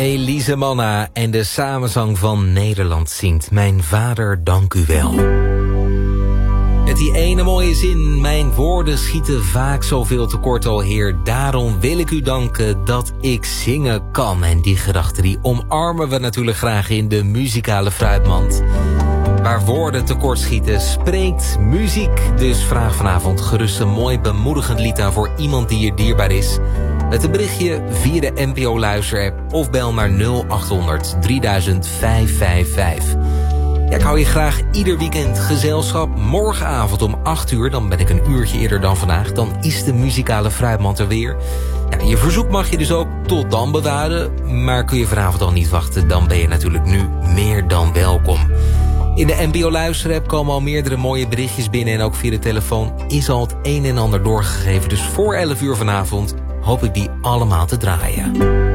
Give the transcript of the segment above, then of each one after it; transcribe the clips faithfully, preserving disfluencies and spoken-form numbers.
Elise Manna en de samenzang van Nederland zingt Mijn vader, dank u wel. Met die ene mooie zin, mijn woorden schieten vaak zoveel tekort, o Heer. Daarom wil ik u danken dat ik zingen kan. En die gedachte die omarmen we natuurlijk graag in de muzikale fruitmand. Waar woorden tekort schieten, spreekt muziek. Dus vraag vanavond gerust een mooi bemoedigend lied aan voor iemand die je dierbaar is. Met een berichtje via de N P O-luisterapp of bel naar nul acht honderd drieduizend vijfhonderdvijfenvijftig. Ja, ik hou je graag ieder weekend gezelschap. Morgenavond om acht uur, dan ben ik een uurtje eerder dan vandaag. Dan is de muzikale fruitmand er weer. Ja, je verzoek mag je dus ook tot dan bewaren. Maar kun je vanavond al niet wachten, dan ben je natuurlijk nu meer dan welkom. In de N P O-luisterapp komen al meerdere mooie berichtjes binnen. En ook via de telefoon is al het een en ander doorgegeven. Dus voor elf uur vanavond hoop ik die allemaal te draaien.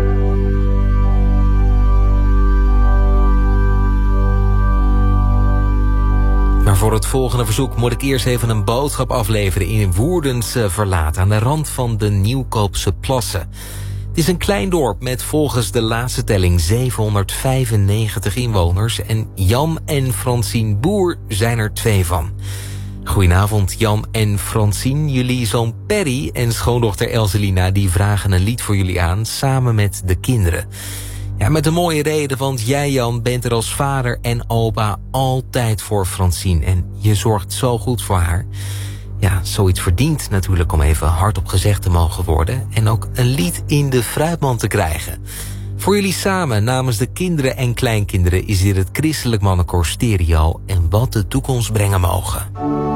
Maar voor het volgende verzoek moet ik eerst even een boodschap afleveren in Woerdense Verlaat aan de rand van de Nieuwkoopse Plassen. Het is een klein dorp met volgens de laatste telling zevenhonderdvijfennegentig inwoners en Jan en Francine Boer zijn er twee van. Goedenavond Jan en Francine, jullie zoon Perry en schoondochter Elselina die vragen een lied voor jullie aan samen met de kinderen. Ja, met een mooie reden, want jij Jan bent er als vader en opa altijd voor Francine. En je zorgt zo goed voor haar. Ja, zoiets verdient natuurlijk om even hardop gezegd te mogen worden. En ook een lied in de fruitmand te krijgen. Voor jullie samen, namens de kinderen en kleinkinderen, is dit het Christelijk Mannenkoor Stereo. En wat de toekomst brengen mogen.